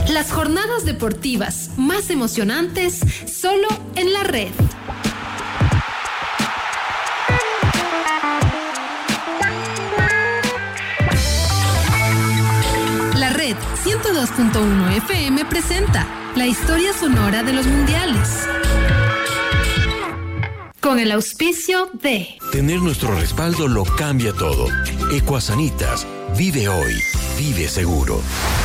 Las jornadas deportivas más emocionantes solo en La Red. La Red 102.1 FM presenta la historia sonora de los mundiales. Con el auspicio de... Tener nuestro respaldo lo cambia todo. Ecuasanitas. Vive hoy. Vive seguro.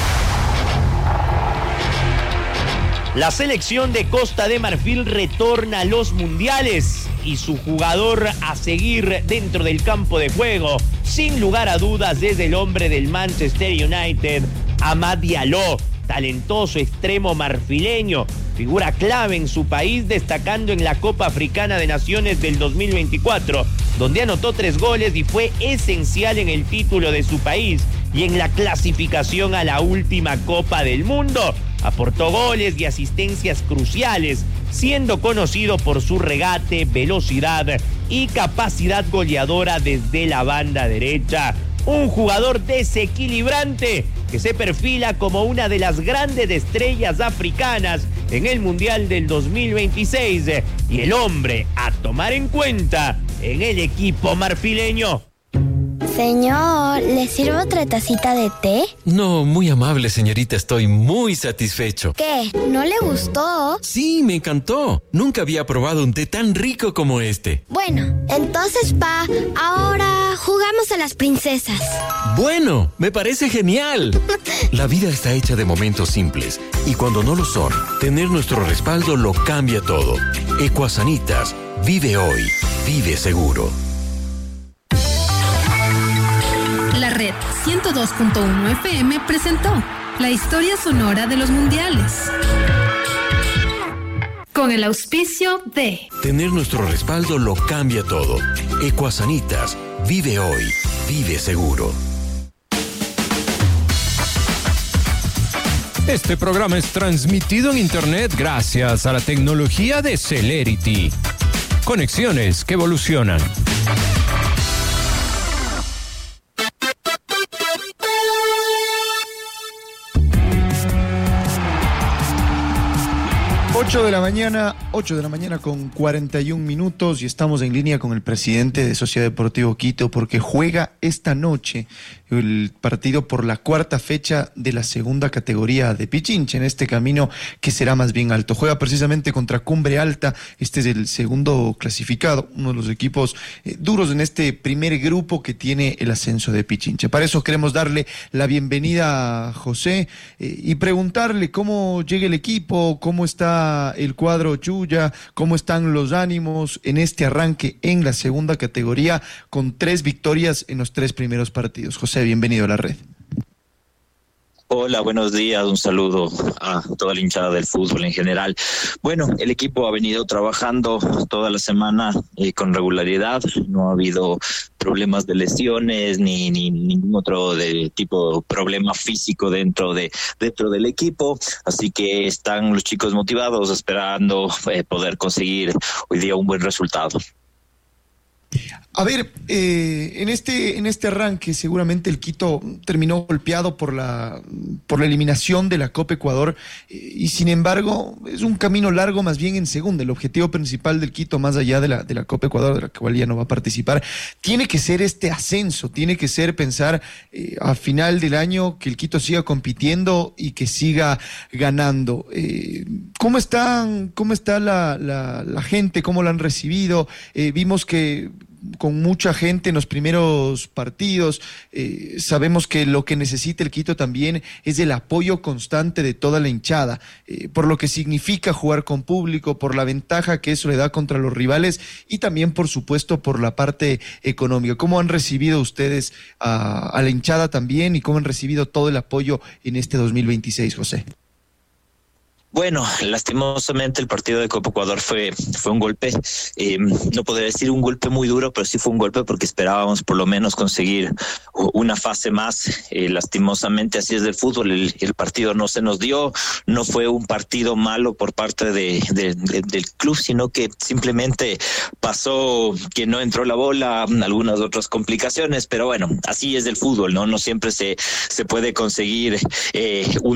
La selección de Costa de Marfil retorna a los mundiales y su jugador a seguir dentro del campo de juego, sin lugar a dudas, es el hombre del Manchester United, Amad Diallo, talentoso extremo marfileño, figura clave en su país, destacando en la Copa Africana de Naciones del 2024, donde anotó 3 goles y fue esencial en el título de su país y en la clasificación a la última Copa del Mundo. Aportó goles y asistencias cruciales, siendo conocido por su regate, velocidad y capacidad goleadora desde la banda derecha. Un jugador desequilibrante que se perfila como una de las grandes estrellas africanas en el Mundial del 2026 y el hombre a tomar en cuenta en el equipo marfileño. Señor, ¿le sirvo otra tacita de té? No, muy amable, señorita. Estoy muy satisfecho. ¿Qué? ¿No le gustó? Sí, me encantó. Nunca había probado un té tan rico como este. Bueno, entonces, ahora jugamos a las princesas. Bueno, me parece genial. La vida está hecha de momentos simples. Y cuando no lo son, tener nuestro respaldo lo cambia todo. Ecuasanitas. Vive hoy. Vive seguro. La Red 102.1 FM presentó la historia sonora de los mundiales. Con el auspicio de... Tener nuestro respaldo lo cambia todo. Ecuasanitas. Vive hoy. Vive seguro. Este programa es transmitido en Internet gracias a la tecnología de Celerity. Conexiones que evolucionan. 8 de la mañana con 41 minutos y estamos en línea con el presidente de Sociedad Deportivo Quito porque juega esta noche el partido por la 4ª fecha de la 2ª categoría de Pichincha, en este camino que será más bien alto. Juega precisamente contra Cumbre Alta, este es el segundo clasificado, uno de los equipos duros en este primer grupo que tiene el ascenso de Pichincha. Para eso queremos darle la bienvenida a José y preguntarle cómo llega el equipo, cómo está el cuadro Chuya, cómo están los ánimos en este arranque en la 2ª categoría con 3 victorias en los 3 primeros partidos. José, bienvenido a La Red. Hola, buenos días, un saludo a toda la hinchada del fútbol en general. Bueno, el equipo ha venido trabajando toda la semana con regularidad, no ha habido problemas de lesiones ni ningún otro de tipo problema físico dentro del equipo, así que están los chicos motivados esperando poder conseguir hoy día un buen resultado. A ver, en este arranque seguramente el Quito terminó golpeado por la eliminación de la Copa Ecuador y sin embargo es un camino largo más bien en segunda. El objetivo principal del Quito, más allá de la Copa Ecuador, de la cual ya no va a participar, tiene que ser este ascenso, tiene que ser pensar a final del año que el Quito siga compitiendo y que siga ganando. ¿Cómo está la gente? ¿Cómo la han recibido? Vimos que con mucha gente en los primeros partidos, sabemos que lo que necesita el Quito también es el apoyo constante de toda la hinchada, por lo que significa jugar con público, por la ventaja que eso le da contra los rivales y también por supuesto por la parte económica. ¿Cómo han recibido ustedes a la hinchada también y cómo han recibido todo el apoyo en este 2026, José? Bueno, lastimosamente el partido de Copa Ecuador fue un golpe, no podría decir un golpe muy duro, pero sí fue un golpe porque esperábamos por lo menos conseguir una fase más. Lastimosamente así es del fútbol, el partido no se nos dio, no fue un partido malo por parte del club, sino que simplemente pasó que no entró la bola, algunas otras complicaciones, pero bueno, así es del fútbol, no siempre se puede conseguir un